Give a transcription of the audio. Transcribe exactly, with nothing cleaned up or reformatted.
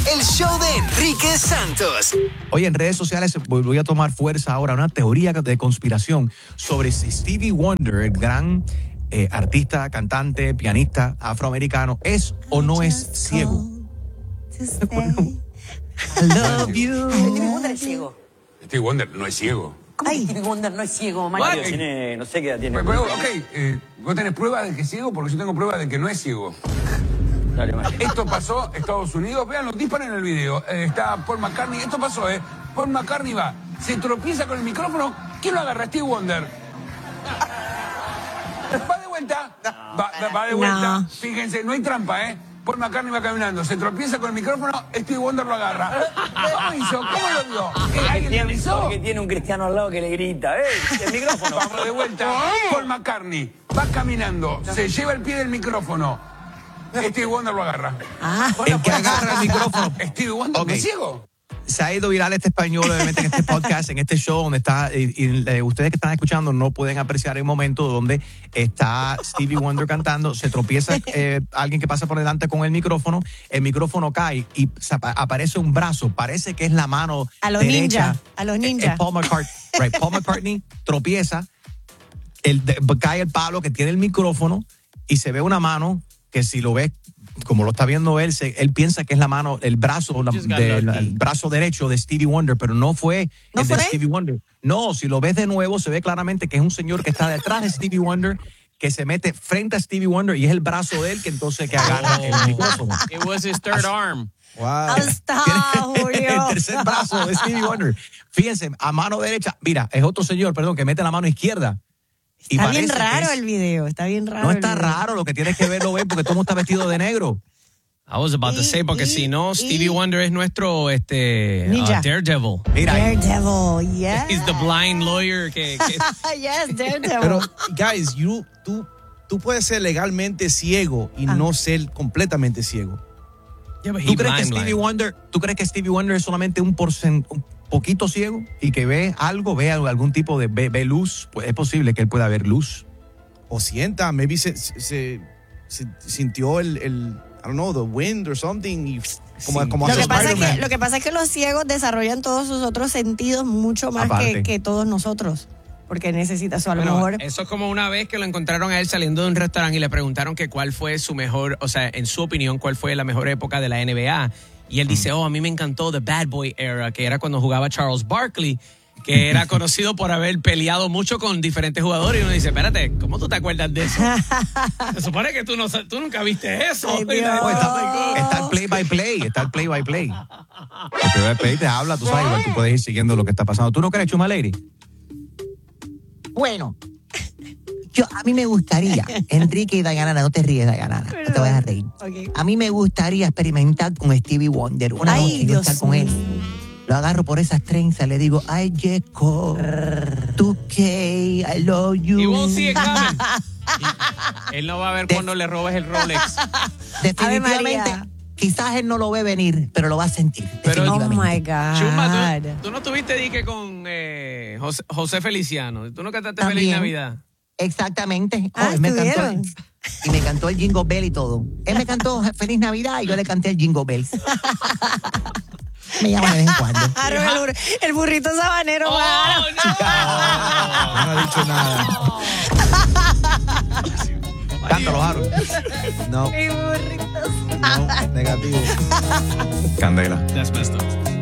el show de Enrique Santos. Oye, en redes sociales voy a tomar fuerza ahora una teoría de conspiración sobre si Stevie Wonder, el gran eh, artista, cantante, pianista afroamericano, es o no es ciego. I love you. Stevie Wonder es ciego. Stevie Wonder no es ciego. ¿Cómo que Stevie Wonder no es ciego, Mario? Tiene, no sé qué edad tiene. Pero, pero, ok, eh, ¿vos tenés pruebas de que es ciego? Porque yo tengo pruebas de que no es ciego. Dale, Mario. Esto pasó en Estados Unidos. Veanlo, disparen el video. Eh, está Paul McCartney. Esto pasó, ¿eh? Paul McCartney va, se tropieza con el micrófono. ¿Quién lo agarra? Stevie Wonder. Va de vuelta. Va, va de vuelta. No. Fíjense, no hay trampa, ¿eh? Paul McCartney va caminando, se tropieza con el micrófono, Stevie Wonder lo agarra. ¿Cómo hizo? ¿Cómo lo dio? ¿Qué, ¿Alguien le avisó? Porque tiene un cristiano al lado que le grita, ¿eh? El micrófono. Vamos de vuelta. Paul McCartney va caminando, se lleva el pie del micrófono. Stevie Wonder lo agarra. Ah, El que agarra el micrófono. Stevie Wonder Ok. ¿no es ciego? Se ha ido viral este español, obviamente, en este podcast, en este show, donde está, y, y, eh, ustedes que están escuchando no pueden apreciar el momento donde está Stevie Wonder cantando, se tropieza eh, alguien que pasa por delante con el micrófono, el micrófono cae y se apa- aparece un brazo, parece que es la mano A los derecha. ninja, a los ninja. Eh, eh, Paul McCartney, right, Paul McCartney tropieza, el, de- cae el palo que tiene el micrófono y se ve una mano que si lo ves como lo está viendo él, se, él piensa que es la mano, el brazo, la, de, la- el brazo derecho de Stevie Wonder, pero no fue ¿No el fue de él? Stevie Wonder. No, si lo ves de nuevo, se ve claramente que es un señor que está detrás de Stevie Wonder, que se mete frente a Stevie Wonder y es el brazo de él que entonces que agarra el micrófono. It was his third arm. Wow. Está, Julio. El tercer brazo de Stevie Wonder. Fíjense, a mano derecha, mira, es otro señor, perdón, que mete la mano izquierda. Y Está bien parece que raro es- el video, está bien raro. No el está video. raro, lo que tienes que verlo ver porque todo el mundo está vestido de negro. I was about to Y- say, porque y- si no, y- Stevie Wonder es nuestro este, uh, Ninja. Daredevil. Mira, ahí. Daredevil, yes. He's the blind lawyer que... que yes, Daredevil. Pero, guys, you, tú, tú puedes ser legalmente ciego y Ah. no ser completamente ciego. Yeah, but he ¿Tú crees que blind, Stevie blind. Wonder, tú crees que Stevie Wonder es solamente un porcent, un poquito ciego y que ve algo, ve algún tipo de ve, ve luz? Pues es posible que él pueda ver luz. O sienta, maybe se, se, se- se sintió el, el, I don't know, the wind or something. Y como, Sí. como Lo hace que, pasa es Spider-Man. que, lo que pasa es que los ciegos desarrollan todos sus otros sentidos mucho más Aparte. que, que todos nosotros. Porque necesita eso. A lo Bueno, mejor. eso es como una vez que lo encontraron a él saliendo de un restaurante y le preguntaron que cuál fue su mejor, o sea, en su opinión, cuál fue la mejor época de la N B A. Y él dice, oh, a mí me encantó The Bad Boy Era, que era cuando jugaba Charles Barkley, que era conocido por haber peleado mucho con diferentes jugadores. Y uno dice, espérate, ¿cómo tú te acuerdas de eso? Se supone que tú, no, sa- tú nunca viste eso. Ay, Y la- Dios. Oh, está, está el play by play, está el play by play. El play by play te habla, tú sabes, igual tú puedes ir siguiendo lo que está pasando. ¿Tú no crees, Chuma Lady? Bueno, yo, a mí me gustaría, Enrique y Dayanara, no te ríes, Dayanara, no te vayas a reír. Ok. A mí me gustaría experimentar con Stevie Wonder una Ay, noche, yo Dios estar con él. mío. Lo agarro por esas trenzas, le digo, ay, Jeco, tú qué, I love you. He won't see it coming. Él no va a ver cuando le robes el Rolex. Definitivamente, Ave María. quizás él no lo ve venir, pero lo va a sentir. Pero- Oh definitivamente. my God. Chuma, ¿tú, tú no tuviste dique con eh, José, José Feliciano. ¿Tú no cantaste Feliz También. Navidad? Exactamente. Ah, él me cantó, estuvieron. y me cantó el Jingle Bell y todo. Él me cantó Feliz Navidad y yo le canté el Jingle Bells. Me llama de vez en cuando. Claro, el, bur- el burrito sabanero. Oh, claro. No, no ha dicho nada. Cántalo, Harold. No, El burrito. no, negativo. Candela. That's messed up.